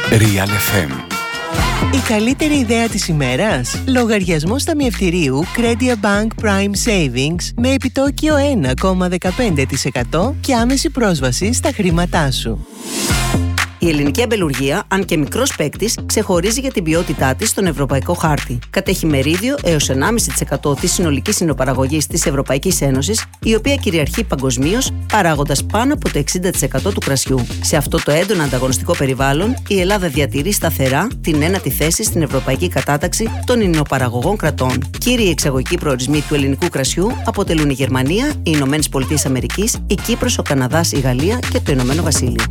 Real FM. Η καλύτερη ιδέα της ημέρας? Λογαριασμός ταμιευτηρίου Credia Bank Prime Savings με επιτόκιο 1,15% και άμεση πρόσβαση στα χρήματά σου. Η ελληνική αμπελουργία, αν και μικρός παίκτης, ξεχωρίζει για την ποιότητά της στον ευρωπαϊκό χάρτη. Κατέχει μερίδιο έως 1,5% της συνολικής συνοπαραγωγής της Ευρωπαϊκής Ένωσης, η οποία κυριαρχεί παγκοσμίως, παράγοντας πάνω από το 60% του κρασιού. Σε αυτό το έντονα ανταγωνιστικό περιβάλλον, η Ελλάδα διατηρεί σταθερά την ένατη θέση στην ευρωπαϊκή κατάταξη των ινοπαραγωγών κρατών. Κύριοι εξαγωγικοί προορισμοί του ελληνικού κρασιού αποτελούν η Γερμανία, οι Ηνωμένες Πολιτείες Αμερικής, η Κύπρος, ο Καναδάς, η Γαλλία και το Ηνωμένο Βασίλειο.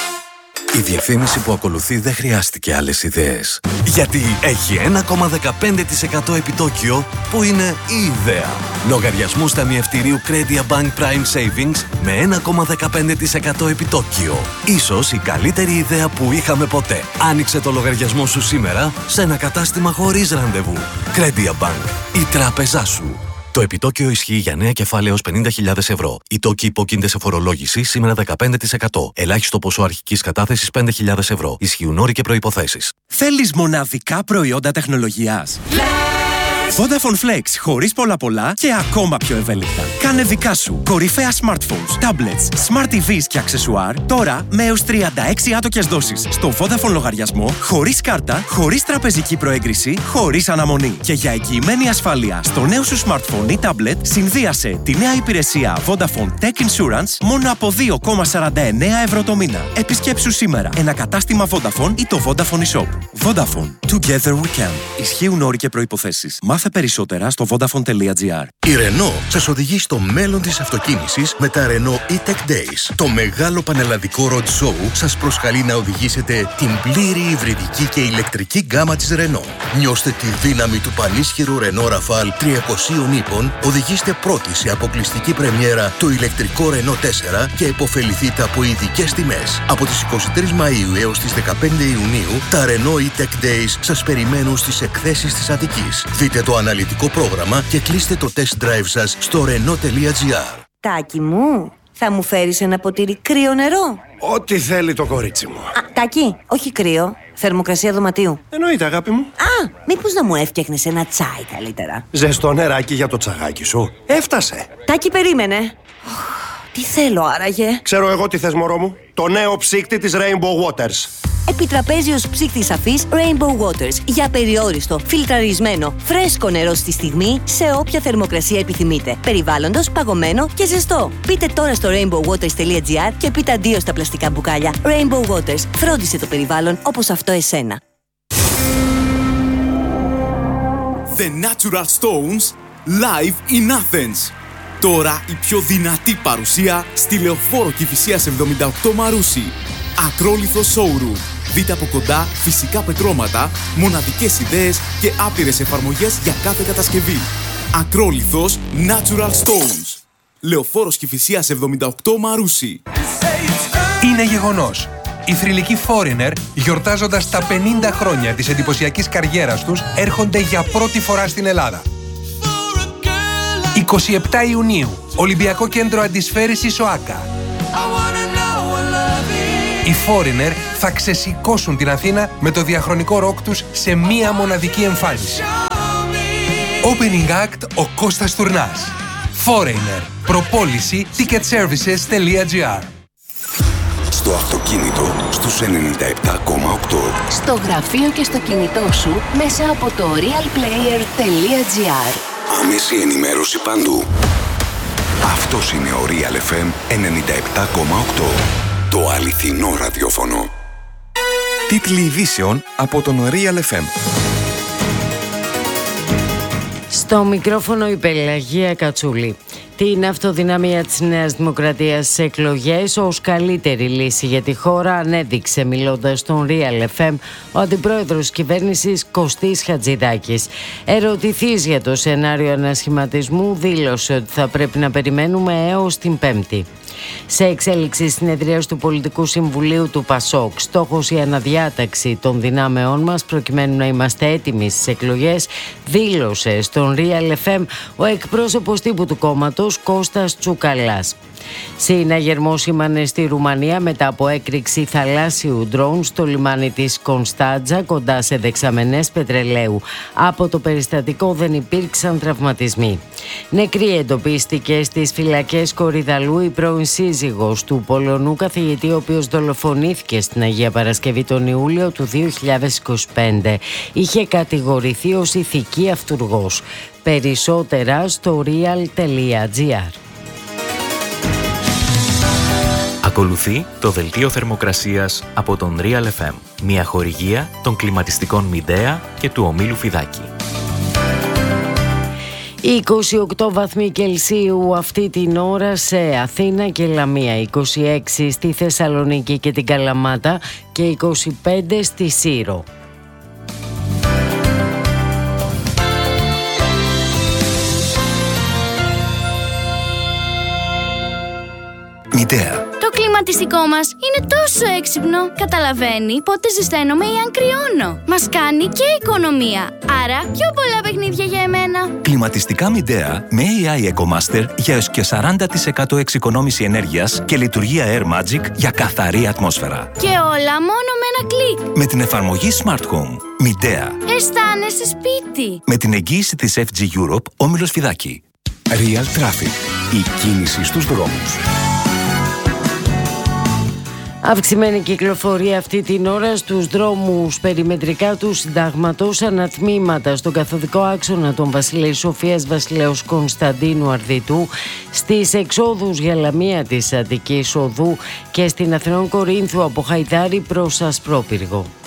Η διαφήμιση που ακολουθεί δεν χρειάστηκε άλλες ιδέες. Γιατί έχει 1,15% επιτόκιο που είναι η ιδέα. Λογαριασμούς ταμιευτηρίου Credia Bank Prime Savings με 1,15% επιτόκιο. Ίσως η καλύτερη ιδέα που είχαμε ποτέ. Άνοιξε το λογαριασμό σου σήμερα σε ένα κατάστημα χωρίς ραντεβού. Credia Bank. Η τράπεζά σου. Το επιτόκιο ισχύει για νέα κεφάλαια έως 50.000 ευρώ. Οι τόκοι υπόκεινται σε φορολόγηση σήμερα 15%. Ελάχιστο ποσό αρχικής κατάθεσης 5.000 ευρώ. Ισχύουν όροι και προϋποθέσεις. Θέλεις μοναδικά προϊόντα τεχνολογίας? Vodafone Flex, χωρίς πολλά και ακόμα πιο ευέλικτα. Κάνε δικά σου κορυφαία smartphones, tablets, smart TVs και αξεσουάρ τώρα με έως 36 άτοκες δόσεις στο Vodafone λογαριασμό, χωρίς κάρτα, χωρίς τραπεζική προέγκριση, χωρίς αναμονή. Και για εγγυημένη ασφάλεια στο νέο σου smartphone ή tablet, συνδύασε τη νέα υπηρεσία Vodafone Tech Insurance μόνο από 2,49 ευρώ το μήνα. Επισκέψου σήμερα ένα κατάστημα Vodafone ή το Vodafone eShop. Vodafone. Together we can. Ισχύουν όροι και προϋποθέσεις. Μάθε περισσότερα στο Vodafone.gr. Η Renault σας οδηγεί στο μέλλον της αυτοκίνησης με τα Renault E-Tech Days. Το μεγάλο πανελλαδικό road show σας προσκαλεί να οδηγήσετε την πλήρη υβριδική και ηλεκτρική γκάμα της Renault. Νιώστε τη δύναμη του πανίσχυρου Renault Rafale 300 ύπων, οδηγήστε πρώτοι σε αποκλειστική πρεμιέρα το ηλεκτρικό Renault 4 και επωφεληθείτε από ειδικές τιμές. Από τις 23 Μαΐου έως τις 15 Ιουνίου, τα Renault E-Tech Days σας περιμένουν στις εκθέσεις της Αττικής. Δείτε το αναλυτικό πρόγραμμα και κλείστε το test drive σας στο Renault.gr. Τάκη μου, θα μου φέρεις ένα ποτήρι κρύο νερό? Ό,τι θέλει το κορίτσι μου. Τάκη, όχι κρύο, θερμοκρασία δωματίου. Εννοείται, αγάπη μου. Μήπως να μου έφτιαχνες ένα τσάι καλύτερα? Ζεστό νεράκι για το τσαγάκι σου. Έφτασε. Τάκη, περίμενε. Τι θέλω άραγε? Ξέρω εγώ τι θες, μωρό μου. Το νέο ψύκτη της Rainbow Waters. Επιτραπέζιος ψύκτης αφής Rainbow Waters για περιόριστο, φιλτραρισμένο, φρέσκο νερό στη στιγμή σε όποια θερμοκρασία επιθυμείτε. Περιβάλλοντος, παγωμένο και ζεστό. Πείτε τώρα στο rainbowwaters.gr και πείτε αντίο στα πλαστικά μπουκάλια. Rainbow Waters. Φρόντισε το περιβάλλον όπως αυτό εσένα. The Natural Stones live in Athens. Τώρα η πιο δυνατή παρουσία στη Λεωφόρο Κηφισίας 78 Μαρούσι. Ακρόλιθο showroom. Δείτε από κοντά φυσικά πετρώματα, μοναδικές ιδέες και άπειρες εφαρμογές για κάθε κατασκευή. Ακρόλιθος Natural Stones. Λεωφόρος Κηφισίας 78 Μαρούσι. Είναι γεγονός. Οι θρυλικοί Foreigner, γιορτάζοντας τα 50 χρόνια της εντυπωσιακής καριέρας τους, έρχονται για πρώτη φορά στην Ελλάδα. 27 Ιουνίου, Ολυμπιακό Κέντρο Αντισφαίρησης ΟΑΚΑ. Οι Foreigner θα ξεσηκώσουν την Αθήνα με το διαχρονικό ροκ τους σε μία μοναδική εμφάνιση. Opening act ο Κώστας Τουρνάς. Foreigner. Προπόληση ticketservices.gr. Στο αυτοκίνητο στους 97,8. Στο γραφείο και στο κινητό σου μέσα από το realplayer.gr. Άμεση ενημέρωση παντού. Αυτός είναι ο Real FM 97,8. Το αληθινό ραδιόφωνο. Τίτλοι ειδήσεων από τον Real FM. Στο μικρόφωνο η Πελαγία Κατσούλη. Την αυτοδυναμία της Νέας Δημοκρατίας στις εκλογές ως καλύτερη λύση για τη χώρα ανέδειξε, μιλώντας στον Real FM, ο αντιπρόεδρος της κυβέρνησης Κωστής Χατζηδάκης. Ερωτηθείς για το σενάριο ανασχηματισμού, δήλωσε ότι θα πρέπει να περιμένουμε έως την Πέμπτη. Σε εξέλιξη συνεδρίας του Πολιτικού Συμβουλίου του ΠΑΣΟΚ, στόχος η αναδιάταξη των δυνάμεών μας προκειμένου να είμαστε έτοιμοι στις εκλογές, δήλωσε στον Real FM ο εκπρόσωπος τύπου του κόμματος Κώστας Τσουκαλάς. Συναγερμό σήμανε στη Ρουμανία μετά από έκρηξη θαλάσσιου ντρόουν στο λιμάνι της Κωνσταντζα κοντά σε δεξαμενές πετρελαίου. Από το περιστατικό δεν υπήρξαν τραυματισμοί. Νεκρή εντοπίστηκε στις φυλακές Κορυδαλού η πρώην σύζυγος του Πολωνού καθηγητή, ο οποίος δολοφονήθηκε στην Αγία Παρασκευή τον Ιούλιο του 2025. Είχε κατηγορηθεί ως ηθική αυτουργός. Περισσότερα στο real.gr. Ακολουθεί το δελτίο θερμοκρασίας από τον Real FM, μια χορηγία των κλιματιστικών Μιντέα και του ομίλου Φιδάκη. 28 βαθμοί Κελσίου αυτή την ώρα σε Αθήνα και Λαμία, 26 στη Θεσσαλονίκη και την Καλαμάτα και 25 στη Σύρο. Μητέα. Το κλιματιστικό μας είναι τόσο έξυπνο. Καταλαβαίνει πότε ζεσταίνομαι ή αν κρυώνω. Μας κάνει και οικονομία. Άρα πιο πολλά παιχνίδια για εμένα. Κλιματιστικά Μιντέα με AI EcoMaster για έως και 40% εξοικονόμηση ενέργειας και λειτουργία Air Magic για καθαρή ατμόσφαιρα. Και όλα μόνο με ένα κλικ. Με την εφαρμογή Smart Home. Μιντέα. Αισθάνεσαι σπίτι. Με την εγγύηση της FG Europe, όμιλος Φιδάκη. Real Traffic. Η κίνηση στους δρόμους. Αυξημένη κυκλοφορία αυτή την ώρα στους δρόμους περιμετρικά του Συντάγματος, ανατμήματα στον καθοδικό άξονα των Βασιλέης Σοφίας Βασιλέως Κωνσταντίνου Αρδιτού, στις εξόδους για Λαμία της Αττικής Οδού και στην Αθηνών Κορίνθου από Χαϊδάρη προς Ασπρόπυργο.